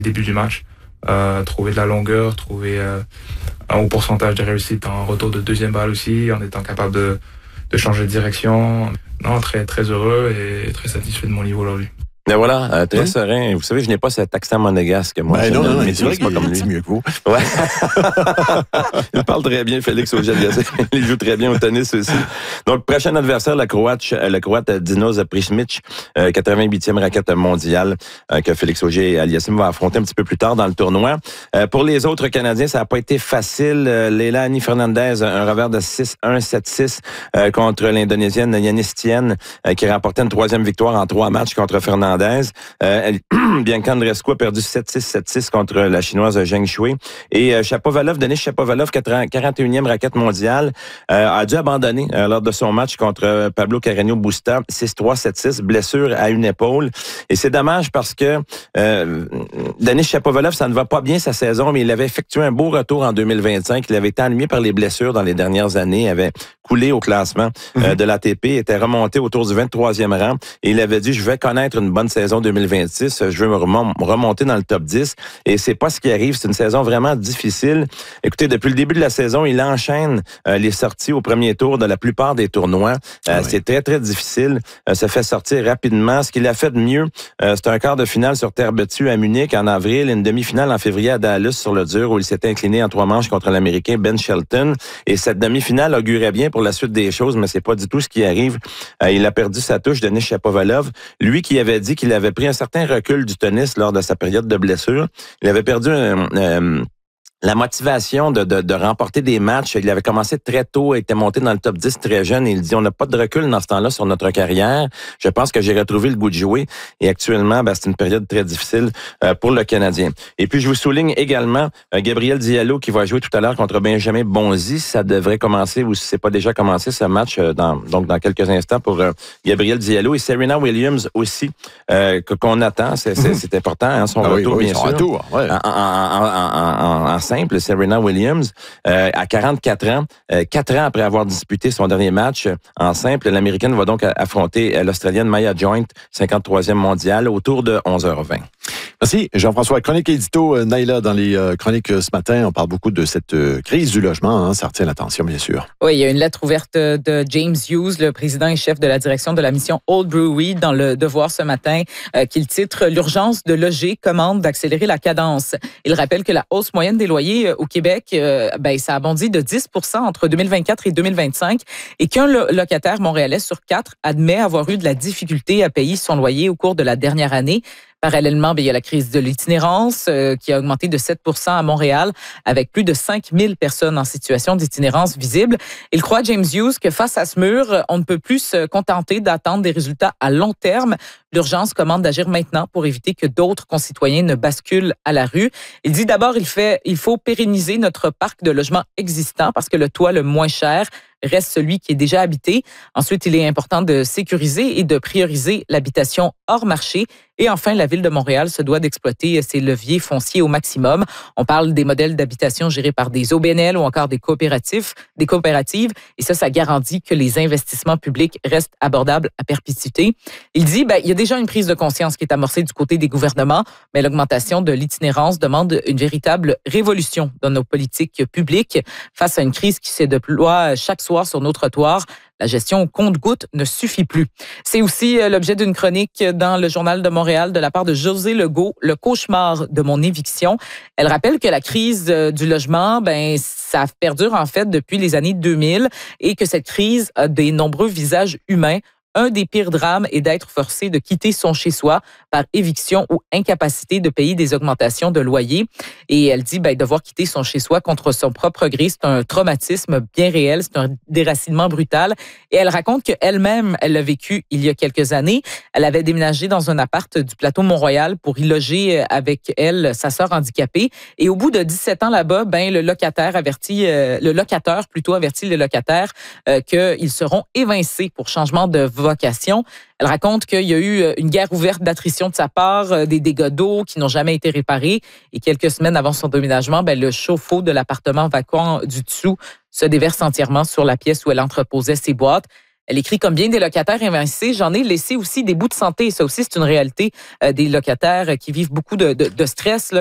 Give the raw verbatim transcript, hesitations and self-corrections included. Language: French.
début du match. Euh, trouver de la longueur, trouver euh, un haut pourcentage de réussite en retour de deuxième balle aussi, en étant capable de, de changer de direction. Non, très, très heureux et très satisfait de mon niveau aujourd'hui. Mais voilà, euh, très oui. serein. Vous savez, je n'ai pas cet accent monégasque, moi. Ben non, non, non, mais c'est vrai pas qu'il comme dit lui. mieux que vous. Ouais. Il parle très bien, Félix Auger-Aliassime. Il joue très bien au tennis aussi. Donc, prochain adversaire, le Croate, le Croate Dinos Prismic, euh, quatre-vingt-huitième raquette mondiale euh, que Félix Auger-Aliassime va affronter un petit peu plus tard dans le tournoi. Euh, pour les autres Canadiens, ça n'a pas été facile. Euh, Leilani Fernandez, un revers de six un sept six euh, contre l'Indonésienne Yanis Tien, euh, qui remportait une troisième victoire en trois matchs contre Fernandez. Euh, Bianca Andreescu a perdu sept six sept six contre la Chinoise Zheng Shui. Et euh, Shapovalov, Denis Shapovalov, quarante et unième raquette mondiale, euh, a dû abandonner euh, lors de son match contre Pablo Carreño Busta, six trois sept six, blessure à une épaule. Et c'est dommage parce que euh, Denis Shapovalov, ça ne va pas bien sa saison, mais il avait effectué un beau retour en deux mille vingt-cinq. Il avait été ennuyé par les blessures dans les dernières années, il avait coulé au classement euh, de l'A T P, était remonté autour du vingt-troisième rang et il avait dit, je vais connaître une bonne saison deux mille vingt-six, je veux me remonter dans le top dix et c'est pas ce qui arrive, c'est une saison vraiment difficile. Écoutez, depuis le début de la saison, il enchaîne euh, les sorties au premier tour de la plupart des tournois. Euh, oui. C'est très, très difficile. Euh, ça fait sortir rapidement. Ce qu'il a fait de mieux, euh, c'est un quart de finale sur terre battue à Munich en avril, une demi-finale en février à Dallas sur le dur où il s'était incliné en trois manches contre l'Américain Ben Shelton. Et cette demi-finale augurait bien pour la suite des choses, mais c'est pas du tout ce qui arrive. Euh, il a perdu sa touche, Denis Shapovalov. Lui qui avait dit qu'il avait pris un certain recul du tennis lors de sa période de blessure. Il avait perdu un... Euh, la motivation de, de, de remporter des matchs. Il avait commencé très tôt, il était monté dans le top dix très jeune et il dit, on n'a pas de recul dans ce temps-là sur notre carrière. Je pense que j'ai retrouvé le goût de jouer et actuellement, ben, c'est une période très difficile euh, pour le Canadien. Et puis, je vous souligne également euh, Gabriel Diallo qui va jouer tout à l'heure contre Benjamin Bonzi. Ça devrait commencer ou si c'est pas déjà commencé ce match, euh, dans, donc dans quelques instants pour euh, Gabriel Diallo et Serena Williams aussi, euh, qu'on attend. C'est, c'est, c'est important, hein, son ah retour, oui, oui, bien son sûr. Retour, ouais. En, en, en, en, en simple, Serena Williams, euh, à quarante-quatre ans, euh, quatre ans après avoir disputé son dernier match en simple, l'Américaine va donc affronter l'Australienne Maya Joint, cinquante-troisième mondiale, autour de onze heures vingt. Merci. Jean-François, chronique édito, Naila, dans les euh, chroniques ce matin, on parle beaucoup de cette euh, crise du logement. Hein, ça retient l'attention, bien sûr. Oui, il y a une lettre ouverte de James Hughes, le président et chef de la direction de la mission Old Brewery, dans le Devoir ce matin, euh, qu'il titre « L'urgence de loger commande d'accélérer la cadence ». Il rappelle que la hausse moyenne des loyers euh, au Québec, euh, ben, ça a bondi de dix pour cent entre deux mille vingt-quatre et deux mille vingt-cinq et qu'un lo- locataire montréalais sur quatre admet avoir eu de la difficulté à payer son loyer au cours de la dernière année. Parallèlement, bien, il y a la crise de l'itinérance euh, qui a augmenté de sept pour cent à Montréal avec plus de cinq mille personnes en situation d'itinérance visible. Il croit, James Hughes, que face à ce mur, on ne peut plus se contenter d'attendre des résultats à long terme. L'urgence commande d'agir maintenant pour éviter que d'autres concitoyens ne basculent à la rue. Il dit d'abord, il, fait, il faut pérenniser notre parc de logements existant parce que le toit le moins cher reste celui qui est déjà habité. Ensuite, il est important de sécuriser et de prioriser l'habitation hors marché. Et enfin, la Ville de Montréal se doit d'exploiter ses leviers fonciers au maximum. On parle des modèles d'habitation gérés par des O B N L ou encore des coopératifs, des coopératives. Et ça, ça garantit que les investissements publics restent abordables à perpétuité. Il dit, ben, il y a déjà une prise de conscience qui est amorcée du côté des gouvernements, mais l'augmentation de l'itinérance demande une véritable révolution dans nos politiques publiques face à une crise qui se déploie chaque soir sur nos trottoirs. La gestion au compte-gouttes ne suffit plus. C'est aussi l'objet d'une chronique dans le Journal de Montréal de la part de José Legault, le cauchemar de mon éviction. Elle rappelle que la crise du logement, ben, ça perdure en fait depuis les années deux mille et que cette crise a des nombreux visages humains. Un des pires drames est d'être forcé de quitter son chez-soi par éviction ou incapacité de payer des augmentations de loyer. Et elle dit, ben, devoir quitter son chez-soi contre son propre gré, c'est un traumatisme bien réel, c'est un déracinement brutal. Et elle raconte qu'elle-même, elle l'a vécu il y a quelques années. Elle avait déménagé dans un appart du plateau Mont-Royal pour y loger avec elle, sa sœur handicapée. Et au bout de dix-sept ans là-bas, ben, le locataire avertit, euh, le locateur plutôt avertit les locataires euh, qu'ils seront évincés pour changement de vocation. Elle raconte qu'il y a eu une guerre ouverte d'attrition de sa part, des dégâts d'eau qui n'ont jamais été réparés. Et quelques semaines avant son déménagement, ben, le chauffe-eau de l'appartement vacant du dessous se déverse entièrement sur la pièce où elle entreposait ses boîtes. Elle écrit, comme bien des locataires évincés, j'en ai laissé aussi des bouts de santé. Ça aussi, c'est une réalité euh, des locataires qui vivent beaucoup de, de, de stress, là.